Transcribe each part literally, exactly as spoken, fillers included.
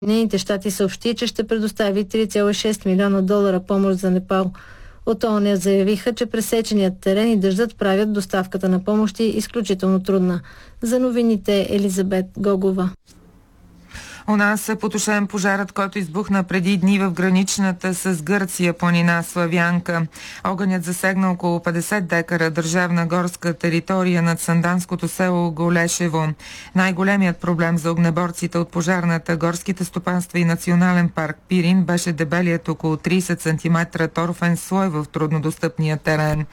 Съединените щати съобщи, че ще предостави три цяло и шест милиона долара помощ за Непал. От ООН заявиха, че пресеченият терен и дъждът правят доставката на помощи изключително трудна. За новините Елизабет Гогова. У нас е потушен пожарът, който избухна преди дни в граничната с Гърция планина Славянка. Огънят засегна около петдесет декара държавна горска територия над санданското село Голешево. Най-големият проблем за огнеборците от пожарната, горските стопанства и национален парк Пирин беше дебелият около тридесет сантиметра торфен слой в труднодостъпния терен.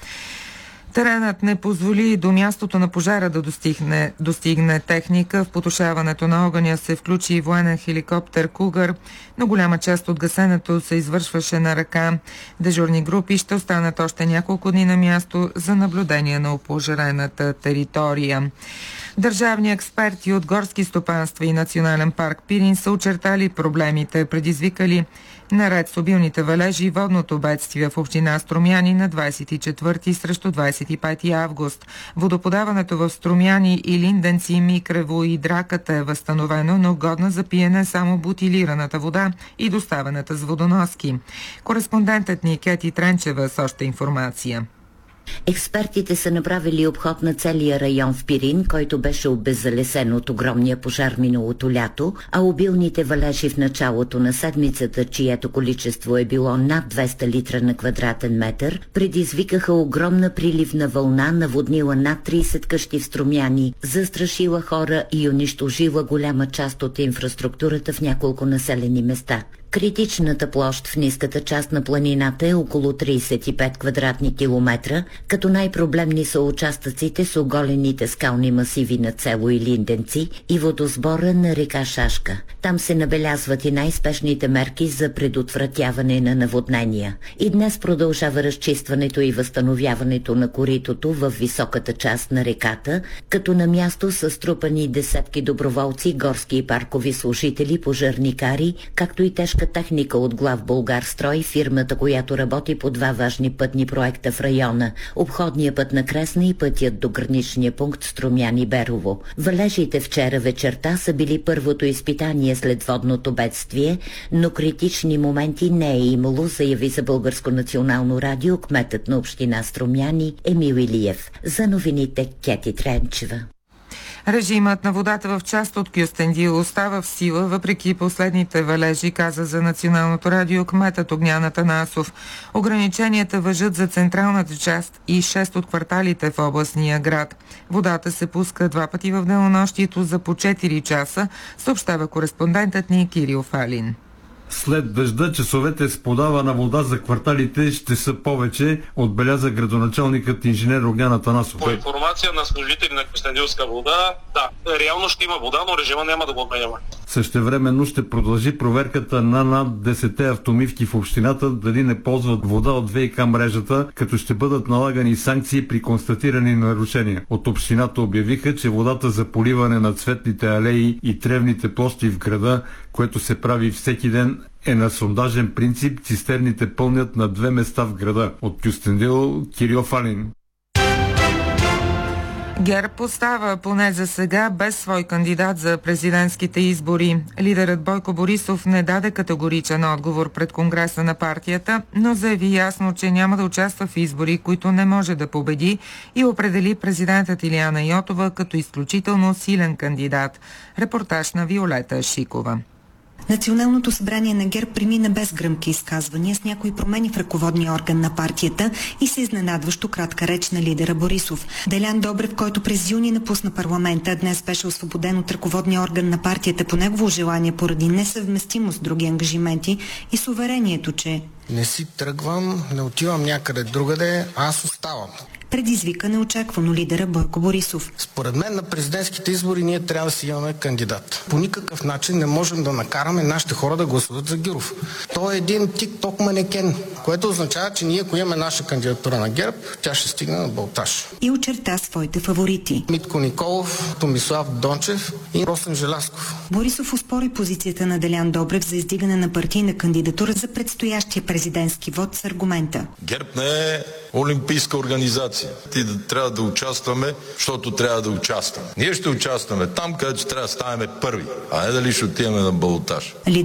Теренът не позволи до мястото на пожара да достигне, достигне техника. В потушаването на огъня се включи и военен хеликоптер Кугър, но голяма част от гасенето се извършваше на ръка. Дежурни групи ще останат още няколко дни на място за наблюдение на опожарената територия. Държавни експерти от горски стопанства и национален парк Пирин са очертали проблемите, предизвикали наред с обилните валежи и водното бедствие в община Струмяни на двадесет и четвърти срещу двадесет и пети август. Водоподаването в Струмяни и Линденци, Микрево и Драката е възстановено, но годна за пиене само бутилираната вода и доставената с водоноски. Кореспондентът ни Кети Тренчева с още информация. Експертите са направили обход на целия район в Пирин, който беше обеззалесен от огромния пожар миналото лято, а обилните валежи в началото на седмицата, чието количество е било над двеста литра на квадратен метър, предизвикаха огромна приливна вълна, наводнила над тридесет къщи в Струмяни, застрашила хора и унищожила голяма част от инфраструктурата в няколко населени места. Критичната площ в ниската част на планината е около тридесет и пет квадратни километра, като най-проблемни са участъците с оголените скални масиви на село и Линденци и водосбора на река Шашка. Там се набелязват и най-спешните мерки за предотвратяване на наводнения. И днес продължава разчистването и възстановяването на коритото в високата част на реката, като на място са струпани десетки доброволци, горски и паркови служители, пожарникари, както и тежки техника от Главболгарстрой, фирмата, която работи по два важни пътни проекта в района – обходния път на Кресна и пътят до граничния пункт Струмяни-Берово. Валежите вчера вечерта са били първото изпитание след водното бедствие, но критични моменти не е имало, заяви за Българско национално радио кметът на община Струмяни Емил Илиев. За новините Кети Тренчева. Режимът на водата в част от Кюстендил остава в сила, въпреки последните валежи, каза за Националното радио кметът Огнян Атанасов. Ограниченията важат за централната част и шест от кварталите в областния град. Водата се пуска два пъти в денонощието за по четири часа, съобщава кореспондентът ни Кирил Фалин. След дъжда часовете с подавана вода за кварталите ще са повече, отбеляза градоначалникът инженер Огнян Атанасов. По информация на служители на Кюстендилска вода, да, реално ще има вода, но режима няма да го отменяме. Същевременно ще продължи проверката на над десет автомивки в общината дали не ползват вода от ВиК мрежата, като ще бъдат налагани санкции при констатирани нарушения. От общината обявиха, че водата за поливане на цветните алеи и тревните площи в града, което се прави всеки ден, е на сондажен принцип. Цистерните пълнят на две места в града. От Кюстендил, Кирил Фалин. ГЕРБ остава поне за сега без свой кандидат за президентските избори. Лидерът Бойко Борисов не даде категоричен отговор пред Конгреса на партията, но заяви ясно, че няма да участва в избори, които не може да победи, и определи президентът Илияна Йотова като изключително силен кандидат. Репортаж на Виолета Шикова. Националното събрание на ГЕРБ премина без гръмки изказвания с някои промени в ръководния орган на партията и се изненадващо кратка реч на лидера Борисов. Делян Добрев, който през юни напусна парламента, днес беше освободен от ръководния орган на партията по негово желание поради несъвместимост с други ангажименти и с уверението, че не си тръгвам, не отивам някъде другаде, аз оставам. Предизвика неочаквано лидера Бойко Борисов. Според мен на президентските избори ние трябва да си имаме кандидат. По никакъв начин не можем да накараме нашите хора да гласуват за Гюров. Той е един тик-ток манекен, което означава, че ние, ако имаме наша кандидатура на ГЕРБ, тя ще стигне на болтаж. И очерта своите фаворити. Митко Николов, Томислав Дончев и Росен Желязков. Борисов оспори позицията на Делян Добрев за издигане на партийна кандидатура за предстоящия президентски вод с аргумента. ГЕРБ не е олимпийска организация. Ти да, трябва да участваме, защото трябва да участваме. Ние ще участваме там, където трябва да ставаме първи, а не дали ще отиваме на балотаж.